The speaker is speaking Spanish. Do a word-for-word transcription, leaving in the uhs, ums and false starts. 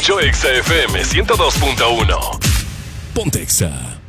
ocho Exa F M ciento dos punto uno. Ponte Exa.